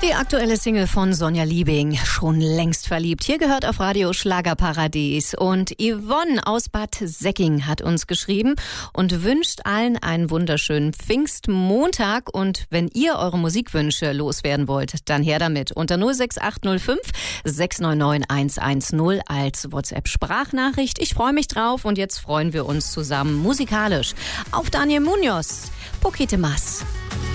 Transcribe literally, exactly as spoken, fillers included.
Die aktuelle Single von Sonja Liebing, schon längst verliebt. Hier gehört auf Radio Schlagerparadies. Und Yvonne aus Bad Säcking hat uns geschrieben und wünscht allen einen wunderschönen Pfingstmontag. Und wenn ihr eure Musikwünsche loswerden wollt, dann her damit. Unter null sechs acht null fünf sechs neun neun eins eins null als WhatsApp-Sprachnachricht. Ich freue mich drauf und jetzt freuen wir uns zusammen musikalisch auf Daniel Munoz, Poquito Más.